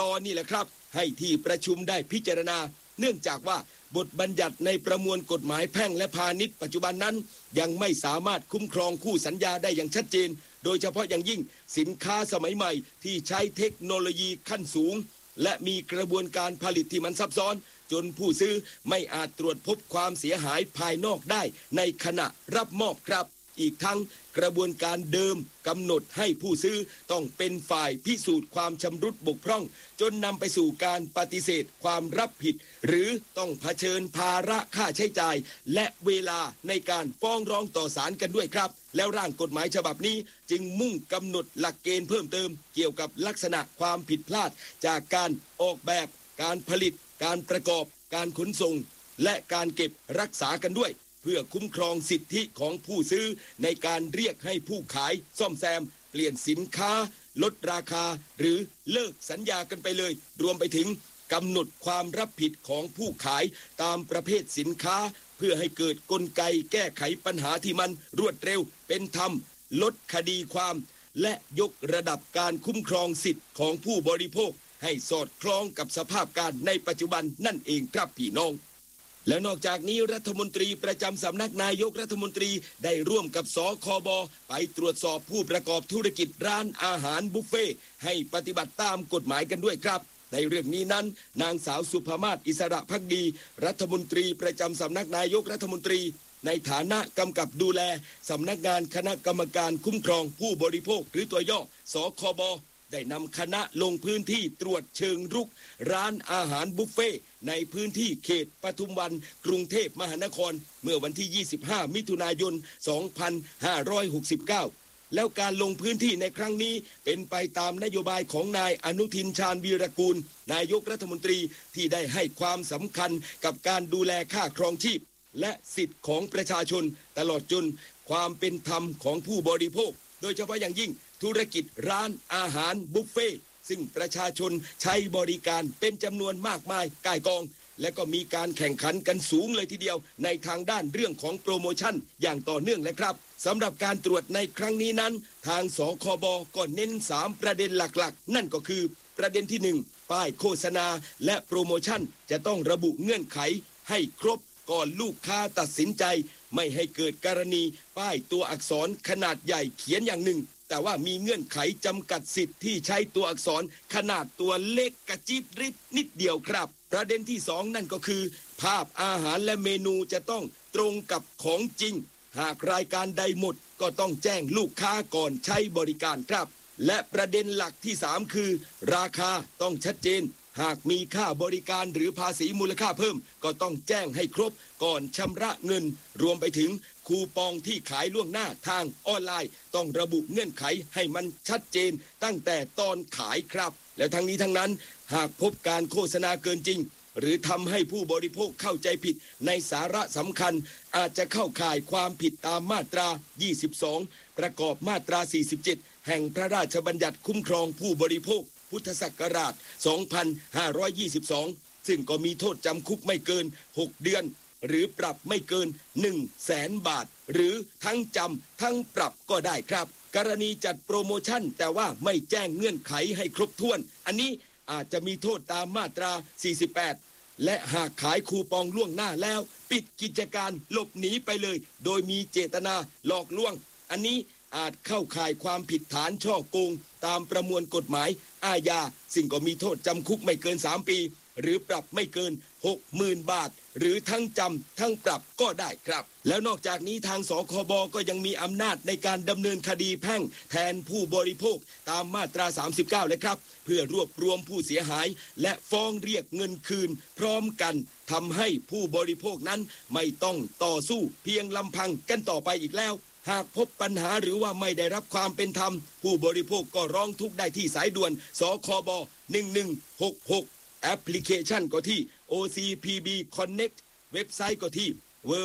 นี่แหละครับให้ที่ประชุมได้พิจารณาเนื่องจากว่าบทบัญญัติในประมวลกฎหมายแพ่งและพาณิชย์ปัจจุบันนั้นยังไม่สามารถคุ้มครองคู่สัญญาได้อย่างชัดเจนโดยเฉพาะอย่างยิ่งสินค้าสมัยใหม่ที่ใช้เทคโนโลยีขั้นสูงและมีกระบวนการผลิตที่มันซับซ้อนจนผู้ซื้อไม่อาจตรวจพบความเสียหายภายนอกได้ในขณะรับมอบครับอีกทั้งกระบวนการเดิมกำหนดให้ผู้ซื้อต้องเป็นฝ่ายพิสูจน์ความชำรุดบกพร่องจนนำไปสู่การปฏิเสธความรับผิดหรือต้องเผชิญภาระค่าใช้จ่ายและเวลาในการฟ้องร้องต่อศาลกันด้วยครับแล้วร่างกฎหมายฉบับนี้จึงมุ่งกำหนดหลักเกณฑ์เพิ่มเติมเกี่ยวกับลักษณะความผิดพลาดจากการออกแบบการผลิตการประกอบการขนส่งและการเก็บรักษากันด้วยเพื่อคุ้มครองสิทธิของผู้ซื้อในการเรียกให้ผู้ขายซ่อมแซมเปลี่ยนสินค้าลดราคาหรือเลิกสัญญากันไปเลยรวมไปถึงกำหนดความรับผิดของผู้ขายตามประเภทสินค้าเพื่อให้เกิดกลไกแก้ไขปัญหาที่มันรวดเร็วเป็นธรรมลดคดีความและยกระดับการคุ้มครองสิทธิของผู้บริโภคให้สอดคล้องกับสภาพการในปัจจุบันนั่นเองครับพี่น้องและนอกจากนี้รัฐมนตรีประจำสำนักนายกรัฐมนตรีได้ร่วมกับสคบไปตรวจสอบผู้ประกอบธุรกิจร้านอาหารบุฟเฟ่ให้ปฏิบัติตามกฎหมายกันด้วยครับในเรื่องนี้นั้นนางสาวสุภมาศอิสระภักดีรัฐมนตรีประจำสำนักนายกรัฐมนตรีในฐานะกำกับดูแลสำนักงานคณะกรรมการคุ้มครองผู้บริโภคหรือตัวย่อสคบได้นำคณะลงพื้นที่ตรวจเชิงรุกร้านอาหารบุฟเฟ่ในพื้นที่เขตปทุมวันกรุงเทพมหานครเมื่อวันที่25มิถุนายน2569แล้วการลงพื้นที่ในครั้งนี้เป็นไปตามนโยบายของนายอนุทินชาญวีรกูลนายกรัฐมนตรีที่ได้ให้ความสำคัญกับการดูแลค่าครองชีพและสิทธิของประชาชนตลอดจนความเป็นธรรมของผู้บริโภคโดยเฉพาะอย่างยิ่งธุรกิจร้านอาหารบุฟเฟ่ซึ่งประชาชนใช้บริการเป็นจำนวนมากมายก่ายกองและก็มีการแข่งขันกันสูงเลยทีเดียวในทางด้านเรื่องของโปรโมชั่นอย่างต่อเนื่องเลยครับสำหรับการตรวจในครั้งนี้นั้นทางสคบก็เน้น3ประเด็นหลักๆนั่นก็คือประเด็นที่1ป้ายโฆษณาและโปรโมชั่นจะต้องระบุเงื่อนไขให้ครบก่อนลูกค้าตัดสินใจไม่ให้เกิดกรณีป้ายตัวอักษรขนาดใหญ่เขียนอย่างหนึ่งแต่ว่ามีเงื่อนไขจำกัดสิทธิ์ที่ใช้ตัวอักษรขนาดตัวเล็กกระจิบริบนิดเดียวครับประเด็นที่2นั่นก็คือภาพอาหารและเมนูจะต้องตรงกับของจริงหากรายการใดหมดก็ต้องแจ้งลูกค้าก่อนใช้บริการครับและประเด็นหลักที่3คือราคาต้องชัดเจนหากมีค่าบริการหรือภาษีมูลค่าเพิ่มก็ต้องแจ้งให้ครบก่อนชำระเงินรวมไปถึงคูปองที่ขายล่วงหน้าทางออนไลน์ต้องระบุเงื่อนไขให้มันชัดเจนตั้งแต่ตอนขายครับและทั้งนี้ทั้งนั้นหากพบการโฆษณาเกินจริงหรือทำให้ผู้บริโภคเข้าใจผิดในสาระสำคัญอาจจะเข้าข่ายความผิดตามมาตรา22ประกอบมาตรา47แห่งพระราชบัญญัติคุ้มครองผู้บริโภคพุทธศักราช2522ซึ่งก็มีโทษจำคุกไม่เกิน6เดือนหรือปรับไม่เกิน100,000 บาทหรือทั้งจำทั้งปรับก็ได้ครับกรณีจัดโปรโมชั่นแต่ว่าไม่แจ้งเงื่อนไขให้ครบถ้วนอันนี้อาจจะมีโทษตามมาตรา48และหากขายคูปองล่วงหน้าแล้วปิดกิจการหลบหนีไปเลยโดยมีเจตนาหลอกลวงอันนี้อาจเข้าข่ายความผิดฐานฉ้อโกงตามประมวลกฎหมายอาญาซึ่งก็มีโทษจำคุกไม่เกิน3ปีหรือปรับไม่เกิน 60,000 บาทหรือทั้งจำทั้งปรับก็ได้ครับแล้วนอกจากนี้ทางสคบก็ยังมีอำนาจในการดำเนินคดีแพ่งแทนผู้บริโภคตามมาตรา39เลยครับเพื่อรวบรวมผู้เสียหายและฟ้องเรียกเงินคืนพร้อมกันทำให้ผู้บริโภคนั้นไม่ต้องต่อสู้เพียงลำพังกันต่อไปอีกแล้วหากพบปัญหาหรือว่าไม่ได้รับความเป็นธรรมผู้บริโภคก็ร้องทุกข์ได้ที่สายด่วนสคบ1166แอปพลิเคชันก็ที่ OCPB Connect เว็บไซต์ก็ที่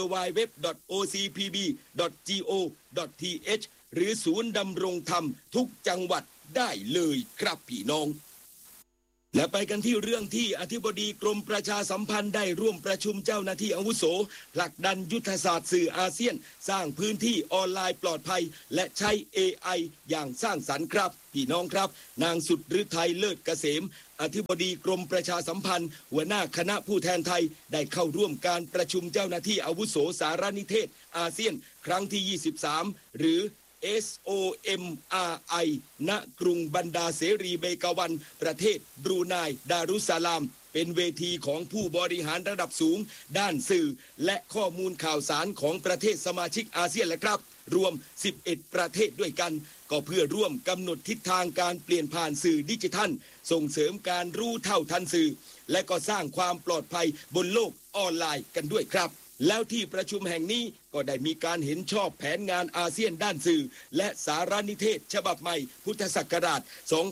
www.ocpb.go.th หรือศูนย์ดำรงธรรมทุกจังหวัดได้เลยครับพี่น้องและไปกันที่เรื่องที่อธิบดีกรมประชาสัมพันธ์ได้ร่วมประชุมเจ้าหน้าที่อาวุโสผลักดันยุทธศาสตร์สื่ออาเซียนสร้างพื้นที่ออนไลน์ปลอดภัยและใช้ AI อย่างสร้างสรรค์ครับพี่น้องครับนางสุดฤทัยเลิศเกษมอธิบดีกรมประชาสัมพันธ์หัวหน้าคณะผู้แทนไทยได้เข้าร่วมการประชุมเจ้าหน้าที่อาวุโสสารนิเทศอาเซียนครั้งที่ 23 หรือSOMRI ณกรุงบันดาเสรีเบกาวันประเทศบรูไนดารุสสลามเป็นเวทีของผู้บริหารระดับสูงด้านสื่อและข้อมูลข่าวสารของประเทศสมาชิกอาเซียนและครับรวม11ประเทศด้วยกันก็เพื่อร่วมกำหนดทิศทางการเปลี่ยนผ่านสื่อดิจิทัลส่งเสริมการรู้เท่าทันสื่อและก็สร้างความปลอดภัยบนโลกออนไลน์กันด้วยครับแล้วที่ประชุมแห่งนี้ก็ได้มีการเห็นชอบแผนงานอาเซียนด้านสื่อและสารนิเทศฉบับใหม่พุทธศักราช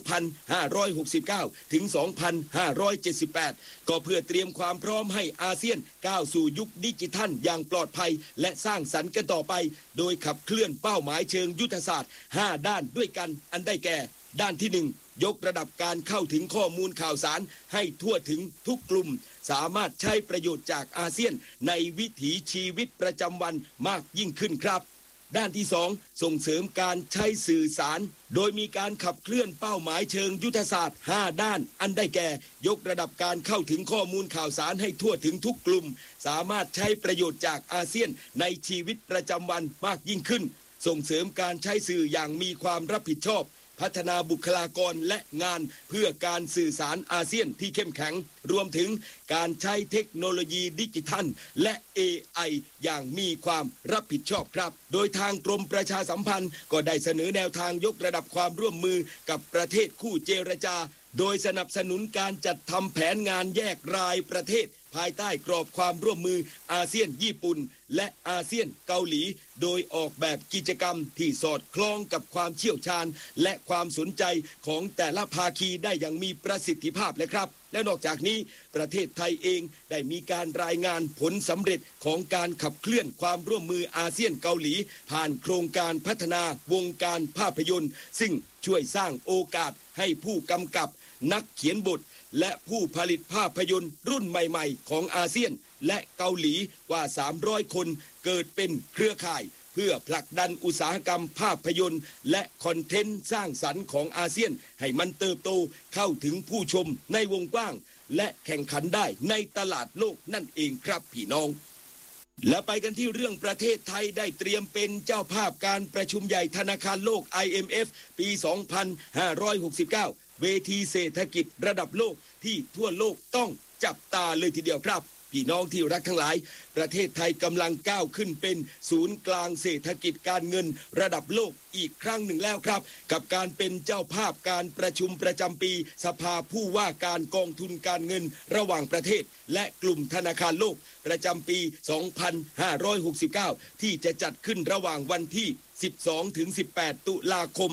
2569 ถึง 2578 ก็เพื่อเตรียมความพร้อมให้อาเซียนก้าวสู่ยุคดิจิทัลอย่างปลอดภัยและสร้างสรรค์กันต่อไปโดยขับเคลื่อนเป้าหมายเชิงยุทธศาสตร์ 5 ด้านด้วยกันอันได้แก่ด้านที่ 1ยกระดับการเข้าถึงข้อมูลข่าวสารให้ทั่วถึงทุกกลุ่มสามารถใช้ประโยชน์จากอาเซียนในวิถีชีวิตประจำวันมากยิ่งขึ้นครับด้านที่ 2ส่งเสริมการใช้สื่อสารโดยมีการขับเคลื่อนเป้าหมายเชิงยุทธศาสตร์ 5 ด้านอันได้แก่ยกระดับการเข้าถึงข้อมูลข่าวสารให้ทั่วถึงทุกกลุ่มสามารถใช้ประโยชน์จากอาเซียนในชีวิตประจำวันมากยิ่งขึ้นส่งเสริมการใช้สื่ออย่างมีความรับผิดชอบพัฒนาบุคลากรและงานเพื่อการสื่อสารอาเซียนที่เข้มแข็งรวมถึงการใช้เทคโนโลยีดิจิทัลและ AI อย่างมีความรับผิดชอบครับโดยทางกรมประชาสัมพันธ์ก็ได้เสนอแนวทางยกระดับความร่วมมือกับประเทศคู่เจรจาโดยสนับสนุนการจัดทำแผนงานแยกรายประเทศภายใต้กรอบความร่วมมืออาเซียนญี่ปุ่นและอาเซียนเกาหลีโดยออกแบบกิจกรรมที่สอดคล้องกับความเชี่ยวชาญและความสนใจของแต่ละภาคีได้อย่างมีประสิทธิภาพเลยครับและนอกจากนี้ประเทศไทยเองได้มีการรายงานผลสำเร็จของการขับเคลื่อนความร่วมมืออาเซียนเกาหลีผ่านโครงการพัฒนาวงการภาพยนตร์ซึ่งช่วยสร้างโอกาสให้ผู้กำกับนักเขียนบทและผู้ผลิตภาพยนตร์รุ่นใหม่ๆของอาเซียนและเกาหลีกว่า300คนเกิดเป็นเครือข่ายเพื่อผลักดันอุตสาหกรรมภาพยนตร์และคอนเทนต์สร้างสรรค์ของอาเซียนให้มันเติบโตเข้าถึงผู้ชมในวงกว้างและแข่งขันได้ในตลาดโลกนั่นเองครับพี่น้องและไปกันที่เรื่องประเทศไทยได้เตรียมเป็นเจ้าภาพการประชุมใหญ่ธนาคารโลก IMF ปี 2569 เวทีเศรษฐกิจระดับโลกที่ทั่วโลกต้องจับตาเลยทีเดียวครับพี่น้องที่รักทั้งหลายประเทศไทยกำลังก้าวขึ้นเป็นศูนย์กลางเศรษฐกิจการเงินระดับโลกอีกครั้งหนึ่งแล้วครับกับการเป็นเจ้าภาพการประชุมประจำปีสภาผู้ว่าการกองทุนการเงินระหว่างประเทศและกลุ่มธนาคารโลกประจำปี 2569 ที่จะจัดขึ้นระหว่างวันที่12 ถึง 18 ตุลาคม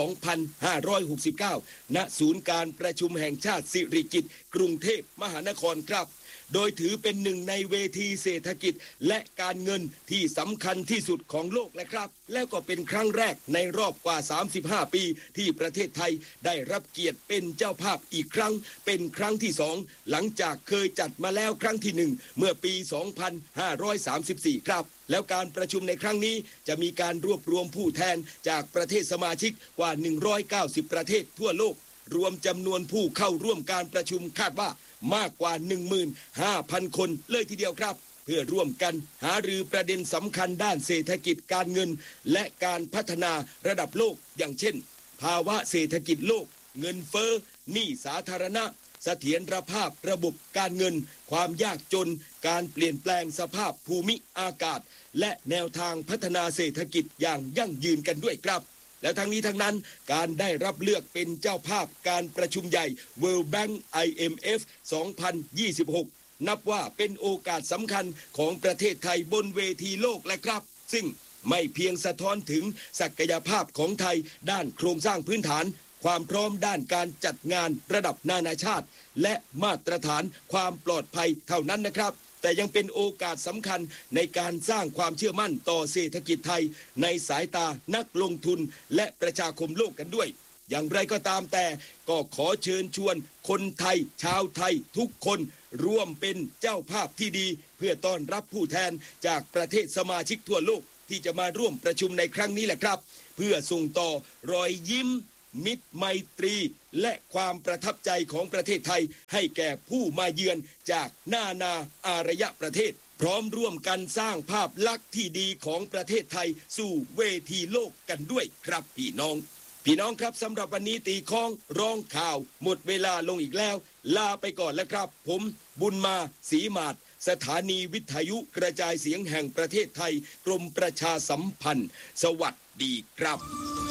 2569 ณ ศูนย์การประชุมแห่งชาติสิริกิติ์กรุงเทพมหานครครับโดยถือเป็นหนึ่งในเวทีเศรษฐกิจและการเงินที่สำคัญที่สุดของโลกนะครับแล้วก็เป็นครั้งแรกในรอบกว่า35ปีที่ประเทศไทยได้รับเกียรติเป็นเจ้าภาพอีกครั้งเป็นครั้งที่2หลังจากเคยจัดมาแล้วครั้งที่1เมื่อปี 2534 ครับแล้วการประชุมในครั้งนี้จะมีการรวบรวมผู้แทนจากประเทศสมาชิกกว่า190ประเทศทั่วโลกรวมจำนวนผู้เข้าร่วมการประชุมคาดว่ามากกว่า 15,000 คนเลยทีเดียวครับเพื่อร่วมกันหารือประเด็นสำคัญด้านเศรษฐกิจการเงินและการพัฒนาระดับโลกอย่างเช่นภาวะเศรษฐกิจโลกเงินเฟ้อหนี้สาธารณะเสถียรภาพระบบการเงินความยากจนการเปลี่ยนแปลงสภาพภูมิอากาศและแนวทางพัฒนาเศรษฐกิจอย่างยั่งยืนกันด้วยครับและทั้งนี้ทั้งนั้นการได้รับเลือกเป็นเจ้าภาพการประชุมใหญ่ World Bank IMF 2026 นับว่าเป็นโอกาสสำคัญของประเทศไทยบนเวทีโลกและครับซึ่งไม่เพียงสะท้อนถึงศักยภาพของไทยด้านโครงสร้างพื้นฐานความพร้อมด้านการจัดงานระดับนานาชาติและมาตรฐานความปลอดภัยเท่านั้นนะครับแต่ยังเป็นโอกาสสำคัญในการสร้างความเชื่อมั่นต่อเศรษฐกิจไทยในสายตานักลงทุนและประชาคมโลกกันด้วยอย่างไรก็ตามแต่ก็ขอเชิญชวนคนไทยชาวไทยทุกคนร่วมเป็นเจ้าภาพที่ดีเพื่อต้อนรับผู้แทนจากประเทศสมาชิกทั่วโลกที่จะมาร่วมประชุมในครั้งนี้แหละครับเพื่อส่งต่อรอยยิ้มมิตรไมตรีและความประทับใจของประเทศไทยให้แก่ผู้มาเยือนจากนานาอารยประเทศพร้อมร่วมกันสร้างภาพลักษณ์ที่ดีของประเทศไทยสู่เวทีโลกกันด้วยครับพี่น้องครับสำหรับวันนี้ตีค้องร้องข่าวหมดเวลาลงอีกแล้วลาไปก่อนแล้วครับผมบุญมาศรีมาศสถานีวิทยุกระจายเสียงแห่งประเทศไทยกรมประชาสัมพันธ์สวัสดีครับ